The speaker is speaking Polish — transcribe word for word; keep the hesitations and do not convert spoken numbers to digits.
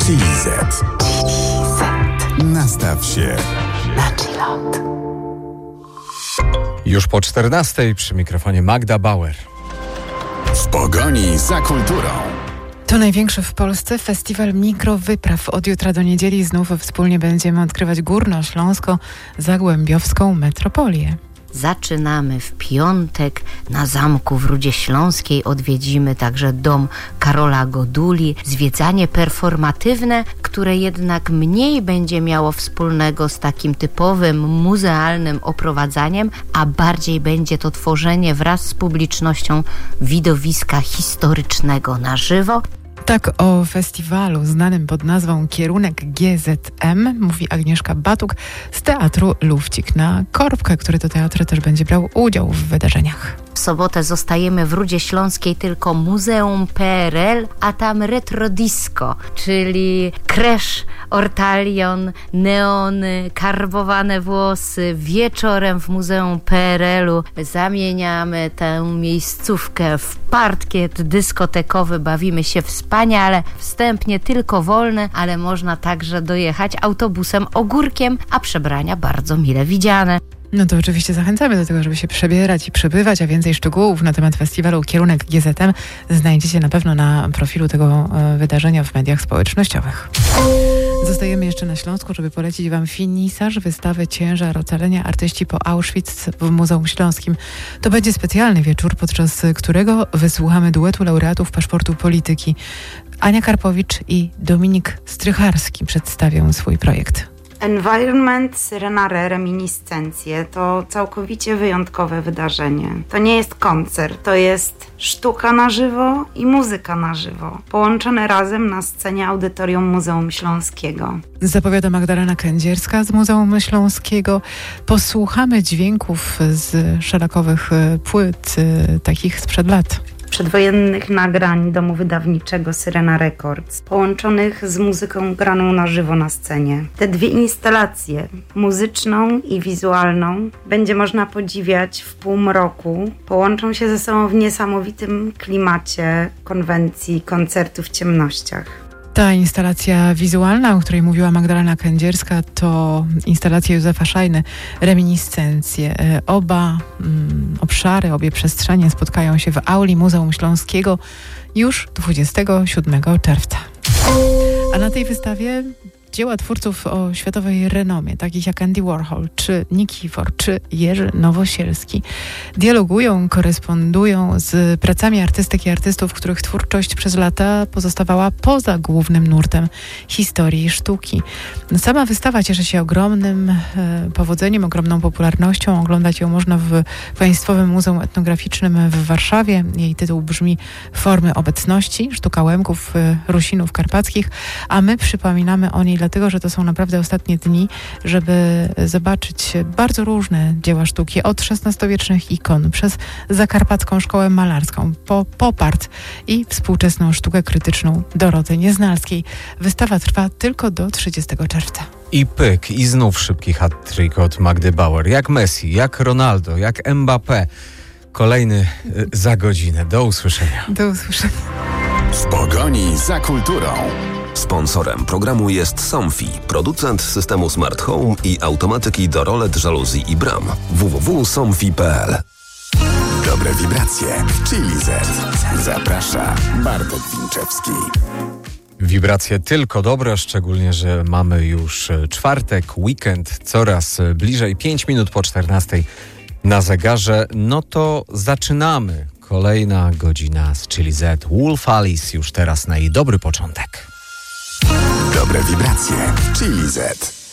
Chili Z. Nastaw się na chillot. Już po czternastej przy mikrofonie Magda Bauer. W pogoni za kulturą. To największy w Polsce festiwal mikrowypraw. Od jutra do niedzieli znów wspólnie będziemy odkrywać górnośląsko-zagłębiowską metropolię. Zaczynamy w piątek na Zamku w Rudzie Śląskiej. Odwiedzimy także dom Karola Goduli. Zwiedzanie performatywne, które jednak mniej będzie miało wspólnego z takim typowym muzealnym oprowadzaniem, a bardziej będzie to tworzenie wraz z publicznością widowiska historycznego na żywo. Tak o festiwalu znanym pod nazwą Kierunek G Z M mówi Agnieszka Batuk z Teatru Lufcik na Korbkę, który to teatr też będzie brał udział w wydarzeniach. W sobotę zostajemy w Rudzie Śląskiej tylko Muzeum P R L, a tam retro disco, czyli kresz, ortalion, neony, karbowane włosy. Wieczorem w Muzeum P R L-u zamieniamy tę miejscówkę w parkiet dyskotekowy. Bawimy się wspaniale, wstępnie tylko wolny, ale można także dojechać autobusem Ogórkiem, a przebrania bardzo mile widziane. No to oczywiście zachęcamy do tego, żeby się przebierać i przebywać, a więcej szczegółów na temat festiwalu Kierunek G Z M znajdziecie na pewno na profilu tego e, wydarzenia w mediach społecznościowych. Zostajemy jeszcze na Śląsku, żeby polecić Wam finisarz wystawy Ciężar ocalenia artyści po Auschwitz w Muzeum Śląskim. To będzie specjalny wieczór, podczas którego wysłuchamy duetu laureatów Paszportu Polityki. Ania Karpowicz i Dominik Strycharski przedstawią swój projekt. Environment Syrenare Reminiscencje to całkowicie wyjątkowe wydarzenie. To nie jest koncert, to jest sztuka na żywo i muzyka na żywo, połączone razem na scenie Audytorium Muzeum Śląskiego. Zapowiada Magdalena Kędzierska z Muzeum Śląskiego. Posłuchamy dźwięków z szelakowych płyt, takich sprzed lat. Przedwojennych nagrań domu wydawniczego Syrena Records, połączonych z muzyką graną na żywo na scenie. Te dwie instalacje, muzyczną i wizualną, będzie można podziwiać w półmroku. Połączą się ze sobą w niesamowitym klimacie konwencji koncertu w ciemnościach. Ta instalacja wizualna, o której mówiła Magdalena Kędzierska, to instalacja Józefa Szajny, Reminiscencje. Oba mm, obszary, obie przestrzenie spotkają się w auli Muzeum Śląskiego już dwudziestego siódmego czerwca. A na tej wystawie dzieła twórców o światowej renomie, takich jak Andy Warhol, czy Nikifor, czy Jerzy Nowosielski, dialogują, korespondują z pracami artystek i artystów, których twórczość przez lata pozostawała poza głównym nurtem historii sztuki. Sama wystawa cieszy się ogromnym e, powodzeniem, ogromną popularnością. Oglądać ją można w Państwowym Muzeum Etnograficznym w Warszawie. Jej tytuł brzmi Formy obecności, sztuka Łemków, e, Rusinów Karpackich, a my przypominamy o niej dlatego, że to są naprawdę ostatnie dni, żeby zobaczyć bardzo różne dzieła sztuki, od szesnastowiecznych ikon, przez zakarpacką szkołę malarską, po pop art i współczesną sztukę krytyczną Doroty Nieznalskiej. Wystawa trwa tylko do trzydziestego czerwca. I pyk, i znów szybki hat-trick od Magdy Bauer. Jak Messi, jak Ronaldo, jak Mbappé. Kolejny y, za godzinę. Do usłyszenia. Do usłyszenia. W pogoni za kulturą. Sponsorem programu jest Somfy, producent systemu Smart Home i automatyki do rolet, żaluzji i bram. w w w kropka somfy kropka p l. Dobre wibracje w Chili Z. Zaprasza Bartek Winczewski. Wibracje tylko dobre, szczególnie, że mamy już czwartek, weekend, coraz bliżej, pięć minut po czternastej na zegarze. No to zaczynamy. Kolejna godzina z Chili Z. Wolf Alice już teraz na jej dobry początek. Dobre wibracje w Chili Z.